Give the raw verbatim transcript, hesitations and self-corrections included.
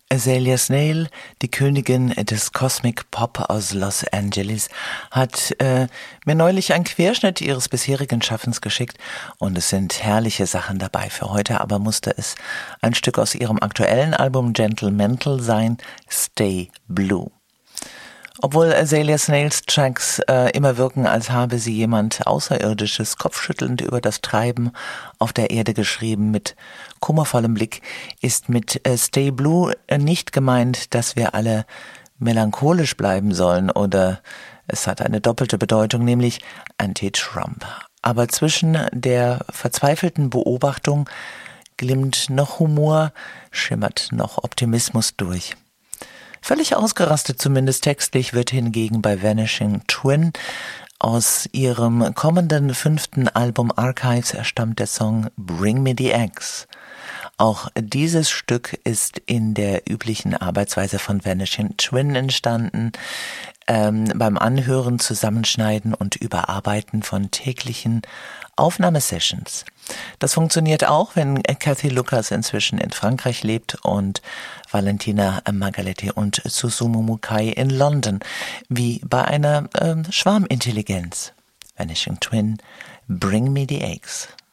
Azalea Snail, die Königin des Cosmic Pop aus Los Angeles, hat äh, mir neulich einen Querschnitt ihres bisherigen Schaffens geschickt und es sind herrliche Sachen dabei. Für heute aber musste es ein Stück aus ihrem aktuellen Album Gentlemental sein, Stay Blue. Obwohl Azalea Snails Tracks äh, immer wirken, als habe sie jemand Außerirdisches kopfschüttelnd über das Treiben auf der Erde geschrieben, mit kummervollem Blick, ist mit äh, Stay Blue nicht gemeint, dass wir alle melancholisch bleiben sollen, oder es hat eine doppelte Bedeutung, nämlich Anti-Trump. Aber zwischen der verzweifelten Beobachtung glimmt noch Humor, schimmert noch Optimismus durch. Völlig ausgerastet, zumindest textlich, wird hingegen bei Vanishing Twin aus ihrem kommenden fünften Album Archives stammt der Song Bring Me the Eggs. Auch dieses Stück ist in der üblichen Arbeitsweise von Vanishing Twin entstanden, ähm, beim Anhören, Zusammenschneiden und Überarbeiten von täglichen Aufnahmesessions. Das funktioniert auch, wenn Cathy Lucas inzwischen in Frankreich lebt und Valentina Margaletti und Susumu Mukai in London, wie bei einer äh, Schwarmintelligenz. Vanishing Twin, Bring Me the Eggs.